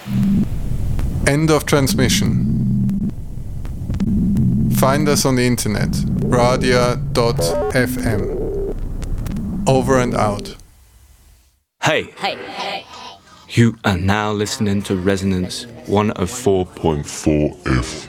End of transmission. Find us on the internet, radia.fm. Over and out. Hey. You are now listening to Resonance 104.4 FM.